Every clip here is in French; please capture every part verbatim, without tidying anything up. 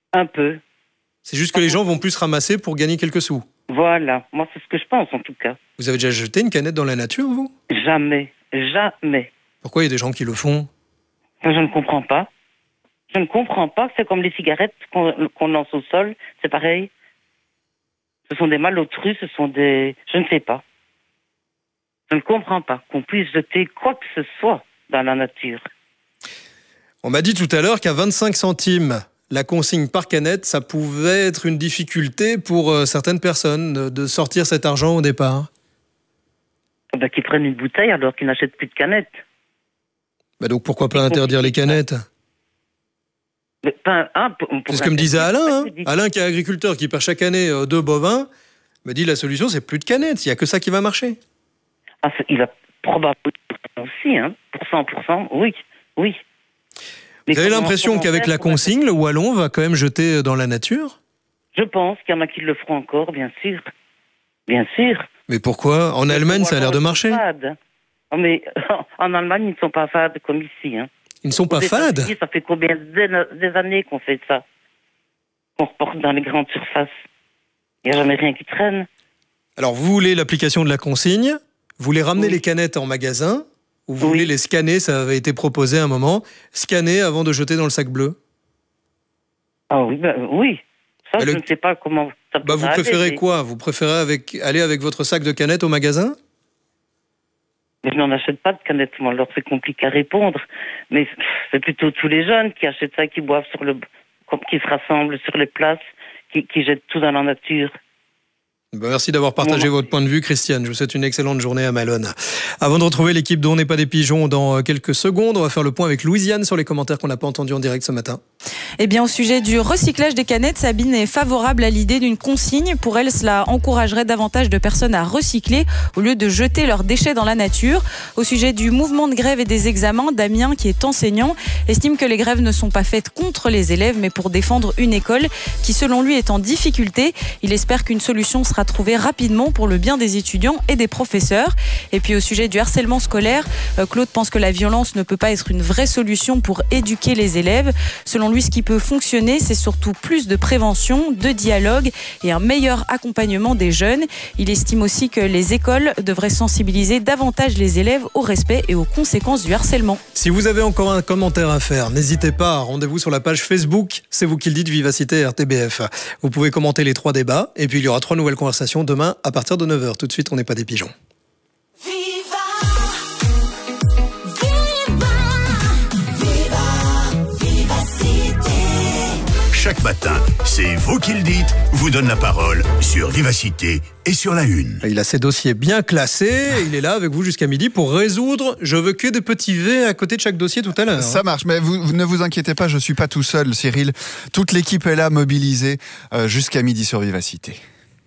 Un peu. C'est juste que les gens vont plus ramasser pour gagner quelques sous. Voilà, moi c'est ce que je pense en tout cas. Vous avez déjà jeté une canette dans la nature, vous? Jamais, jamais. Pourquoi il y a des gens qui le font? Je ne comprends pas. Je ne comprends pas. C'est comme les cigarettes qu'on, qu'on lance au sol, c'est pareil. Ce sont des malotrus, ce sont des... Je ne sais pas. Je ne comprends pas qu'on puisse jeter quoi que ce soit dans la nature. On m'a dit tout à l'heure qu'à vingt-cinq centimes, la consigne par canette, ça pouvait être une difficulté pour euh, certaines personnes de, de sortir cet argent au départ. Ben, qu'ils prennent une bouteille alors qu'ils n'achètent plus de canettes. Bah donc pourquoi pas interdire les canettes? Mais, pas, hein, pour, pour C'est ce que me disait Alain. Hein. Alain, qui est agriculteur, qui perd chaque année euh, deux bovins, me dit la solution, c'est plus de canettes. Il n'y a que ça qui va marcher. Ah, il va probablement aussi, hein, pour cent pour cent, oui, oui. Mais vous avez l'impression qu'avec la consigne, le wallon va quand même jeter dans la nature? Je pense qu'il y en a qui le feront encore, bien sûr. Bien sûr. Mais pourquoi? En Allemagne, ça a l'air de marcher. Oh, mais en Allemagne, ils ne sont pas fades comme ici. Hein. Ils ne sont pas fades? Ça fait combien des années qu'on fait ça? Qu'on reporte dans les grandes surfaces. Il n'y a jamais rien qui traîne. Alors, vous voulez l'application de la consigne? Vous voulez ramener oui. les canettes en magasin? Ou vous oui. voulez les scanner? Ça avait été proposé à un moment. Scanner avant de jeter dans le sac bleu. Ah oui, bah, oui. Ça, bah, je le... ne sais pas comment ça bah, Vous préférez aller. quoi? Vous préférez avec... aller avec votre sac de canettes au magasin? Mais je n'en achète pas de canettes, moi, alors c'est compliqué à répondre. Mais c'est plutôt tous les jeunes qui achètent ça, qui boivent sur le... qui se rassemblent sur les places, qui, qui jettent tout dans la nature. Ben merci d'avoir partagé bon, votre point de vue, Christiane. Je vous souhaite une excellente journée à Malone. Avant de retrouver l'équipe d'On n'est pas des pigeons dans quelques secondes, on va faire le point avec Louisiane sur les commentaires qu'on n'a pas entendus en direct ce matin. Eh bien, au sujet du recyclage des canettes, Sabine est favorable à l'idée d'une consigne. Pour elle, cela encouragerait davantage de personnes à recycler au lieu de jeter leurs déchets dans la nature. Au sujet du mouvement de grève et des examens, Damien, qui est enseignant, estime que les grèves ne sont pas faites contre les élèves, mais pour défendre une école qui, selon lui, est en difficulté. Il espère qu'une solution sera trouvée rapidement pour le bien des étudiants et des professeurs. Et puis, au sujet du harcèlement scolaire, Claude pense que la violence ne peut pas être une vraie solution pour éduquer les élèves. Selon lui, ce qui peut fonctionner, c'est surtout plus de prévention, de dialogue et un meilleur accompagnement des jeunes. Il estime aussi que les écoles devraient sensibiliser davantage les élèves au respect et aux conséquences du harcèlement. Si vous avez encore un commentaire à faire, n'hésitez pas, rendez-vous sur la page Facebook, c'est vous qui le dites, Vivacité R T B F. Vous pouvez commenter les trois débats et puis il y aura trois nouvelles conversations demain à partir de neuf heures. Tout de suite, on n'est pas des pigeons. Chaque matin, c'est vous qui le dites, vous donne la parole sur Vivacité et sur la Une. Il a ses dossiers bien classés, il est là avec vous jusqu'à midi pour résoudre. Je veux que des petits V à côté de chaque dossier tout à l'heure. Ça marche, mais vous, vous ne vous inquiétez pas, je ne suis pas tout seul, Cyril. Toute l'équipe est là, mobilisée euh, jusqu'à midi sur Vivacité.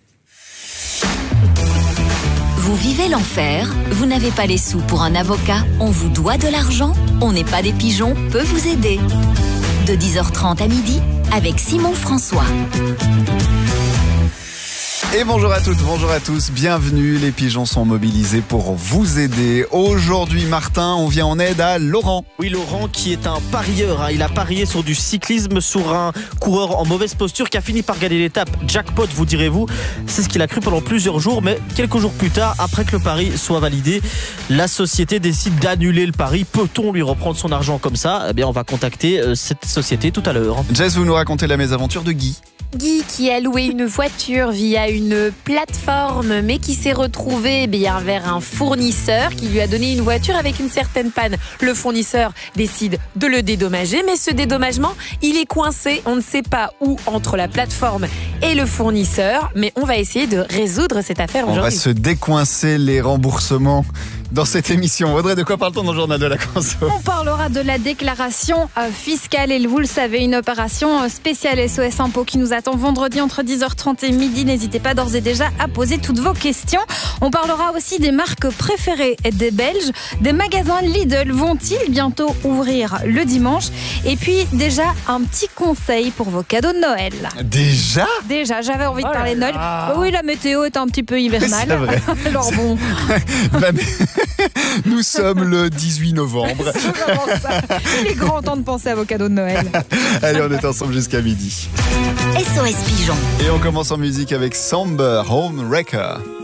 Vous vivez l'enfer? Vous n'avez pas les sous pour un avocat? On vous doit de l'argent? On n'est pas des pigeons peut vous aider. De dix heures trente à midi, avec Simon François. Et bonjour à toutes, bonjour à tous, bienvenue, les pigeons sont mobilisés pour vous aider. Aujourd'hui, Martin, on vient en aide à Laurent. Oui, Laurent qui est un parieur, hein. Il a parié sur du cyclisme sur un coureur en mauvaise posture qui a fini par gagner l'étape. Jackpot, vous direz-vous, c'est ce qu'il a cru pendant plusieurs jours, mais quelques jours plus tard, après que le pari soit validé, la société décide d'annuler le pari. Peut-on lui reprendre son argent comme ça? Eh bien, on va contacter euh, cette société tout à l'heure. Jess, vous nous racontez la mésaventure de Guy. Guy qui a loué une voiture via une plateforme mais qui s'est retrouvé bien vers un fournisseur qui lui a donné une voiture avec une certaine panne. Le fournisseur décide de le dédommager, mais ce dédommagement, il est coincé, on ne sait pas où entre la plateforme et le fournisseur, mais on va essayer de résoudre cette affaire aujourd'hui. On va se décoincer les remboursements dans cette émission. Audrey, de quoi parle-t-on dans le journal de la conso? On parlera de la déclaration fiscale et vous le savez, une opération spéciale S O S Impôts qui nous attend vendredi entre dix heures trente et midi. N'hésitez pas d'ores et déjà à poser toutes vos questions. On parlera aussi des marques préférées des Belges. Des magasins Lidl vont-ils bientôt ouvrir le dimanche? Et puis déjà un petit conseil pour vos cadeaux de Noël. Déjà? déjà, j'avais envie de Oh parler de là Noël. là. Bah oui, la météo est un petit peu hivernale. C'est vrai. Alors bon, Bah, mais- Nous sommes le dix-huit novembre. c'est vraiment ça. Il est grand temps de penser à vos cadeaux de Noël. Allez, on est ensemble jusqu'à midi. S O S Pigeon. Et on commence en musique avec Samber Home Wrecker.